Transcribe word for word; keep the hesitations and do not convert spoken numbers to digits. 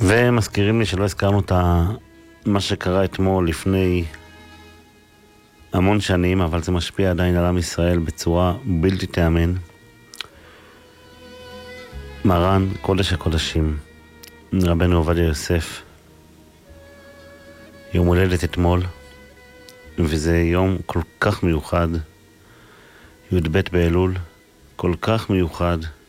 ומזכירים לי שלא הזכרנו את מה שקרה אתמול לפני המון שנים, אבל זה משפיע עדיין על עם ישראל בצורה בלתי תאמן. מרן, קודש הקודשים, רבנו עובדיה יוסף, יום הולדת אתמול, וזה יום כל כך מיוחד, י"ב באלול, כל כך מיוחד,